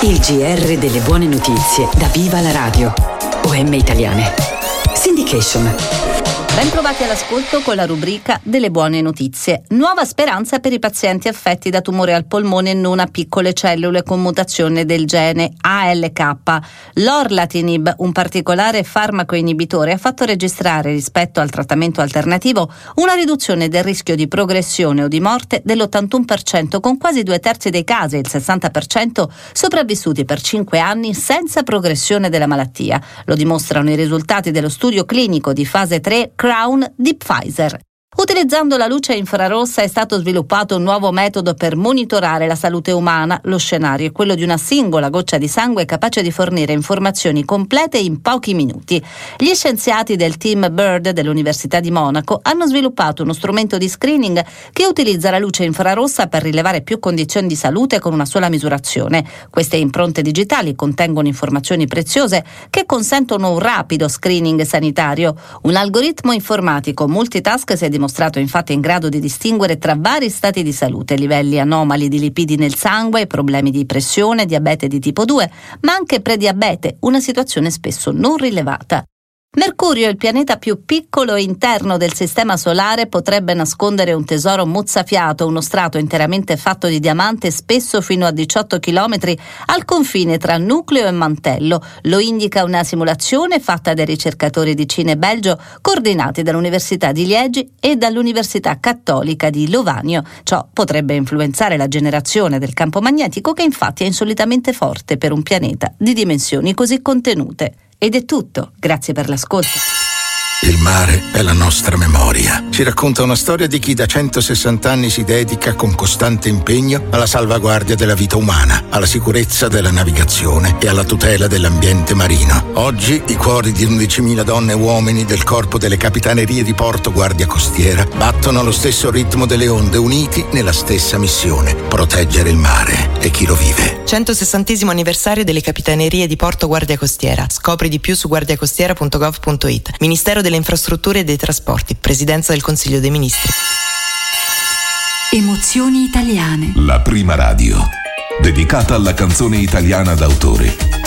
Il GR delle buone notizie da Viva la Radio. OM Italiane. Syndication. Ben trovati all'ascolto con la rubrica delle buone notizie. Nuova speranza per i pazienti affetti da tumore al polmone non a piccole cellule con mutazione del gene ALK. L'orlatinib, un particolare farmaco inibitore, ha fatto registrare rispetto al trattamento alternativo una riduzione del rischio di progressione o di morte dell'81%, con quasi 2/3 dei casi, il 60%, sopravvissuti per 5 anni senza progressione della malattia. Lo dimostrano i risultati dello studio clinico di fase 3 Crown di Pfizer. Utilizzando la luce infrarossa è stato sviluppato un nuovo metodo per monitorare la salute umana. Lo scenario è quello di una singola goccia di sangue capace di fornire informazioni complete in pochi minuti. Gli scienziati del team Bird dell'Università di Monaco hanno sviluppato uno strumento di screening che utilizza la luce infrarossa per rilevare più condizioni di salute con una sola misurazione. Queste impronte digitali contengono informazioni preziose che consentono un rapido screening sanitario. Un algoritmo informatico multitask si è dimostrato infatti in grado di distinguere tra vari stati di salute, livelli anomali di lipidi nel sangue, problemi di pressione, diabete di tipo 2, ma anche prediabete, una situazione spesso non rilevata. Mercurio, il pianeta più piccolo interno del sistema solare, potrebbe nascondere un tesoro mozzafiato, uno strato interamente fatto di diamante, spesso fino a 18 chilometri, al confine tra nucleo e mantello. Lo indica una simulazione fatta dai ricercatori di Cina e Belgio, coordinati dall'Università di Liegi e dall'Università Cattolica di Lovanio. Ciò potrebbe influenzare la generazione del campo magnetico, che infatti è insolitamente forte per un pianeta di dimensioni così contenute. Ed è tutto, grazie per l'ascolto. Il mare è la nostra memoria. Ci racconta una storia di chi da 160 anni si dedica con costante impegno alla salvaguardia della vita umana, alla sicurezza della navigazione e alla tutela dell'ambiente marino. Oggi i cuori di 11.000 donne e uomini del corpo delle Capitanerie di Porto Guardia Costiera battono allo stesso ritmo delle onde, uniti nella stessa missione: proteggere il mare e chi lo vive. 160° anniversario delle Capitanerie di Porto Guardia Costiera. Scopri di più su guardiacostiera.gov.it. Ministero delle Infrastrutture e dei Trasporti, Presidenza del Consiglio dei Ministri. Emozioni italiane. La prima radio dedicata alla canzone italiana d'autore